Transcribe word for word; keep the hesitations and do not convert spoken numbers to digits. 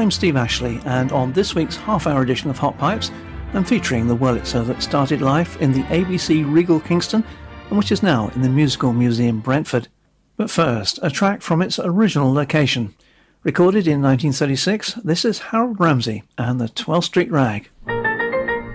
I'm Steve Ashley, and on this week's half-hour edition of Hot Pipes, I'm featuring the Wurlitzer that started life in the A B C Regal Kingston and which is now in the Musical Museum Brentford. But first, a track from its original location. Recorded in nineteen thirty-six, this is Harold Ramsey and the twelfth Street Rag.